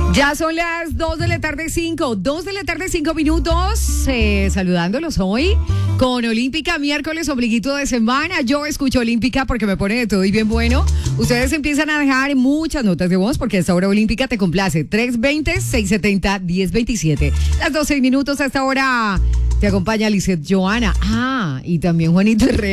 Ya son las 2 de la tarde, 5 minutos, saludándolos hoy con Olímpica, miércoles, ombliguito de semana. Yo escucho Olímpica porque me pone de todo y bien bueno. Ustedes empiezan a dejar muchas notas de voz porque a esta hora Olímpica te complace. 320-670-1027. Las 12 minutos, a esta hora te acompaña Lizeth Joana. Y también Juanito Herrera.